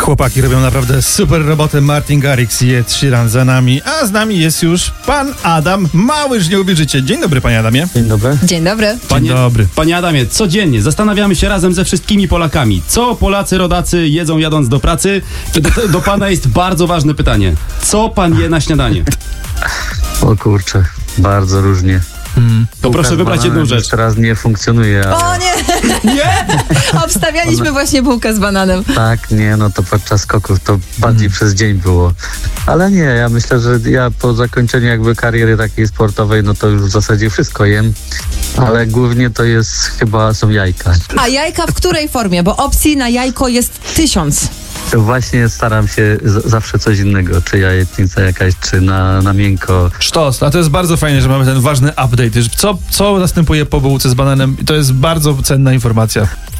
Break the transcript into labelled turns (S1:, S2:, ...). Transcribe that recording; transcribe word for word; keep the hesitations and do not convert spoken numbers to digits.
S1: Chłopaki robią naprawdę super robotę. Martin Garrix i Ed Sheeran za nami, a z nami jest już pan Adam Małysz, nie uwierzycie. Dzień dobry, panie Adamie.
S2: Dzień dobry.
S3: Dzień dobry.
S1: Dzień dobry.
S4: Panie Adamie, codziennie zastanawiamy się razem ze wszystkimi Polakami, co Polacy rodacy jedzą jadąc do pracy. Do, do pana jest bardzo ważne pytanie. Co pan je na śniadanie?
S2: O kurczę, bardzo różnie.
S1: Hmm.
S4: To proszę wybrać jedną rzecz.
S2: Teraz nie funkcjonuje, ale...
S3: O nie!
S4: Nie!
S3: Obstawialiśmy właśnie bułkę z bananem.
S2: Tak, nie, no to podczas skoków to bardziej
S1: Hmm.
S2: przez dzień było. Ale nie, ja myślę, że ja po zakończeniu jakby kariery takiej sportowej, no to już w zasadzie wszystko jem. Ale głównie to jest chyba są jajka.
S3: A jajka w której formie? Bo opcji na jajko jest tysiąc.
S2: To właśnie staram się z- zawsze coś innego, czy jajecznica jakaś, czy na, na miękko.
S1: Sztos, a to jest bardzo fajne, że mamy ten ważny update. Co, co następuje po bułce z bananem? To jest bardzo cenna informacja.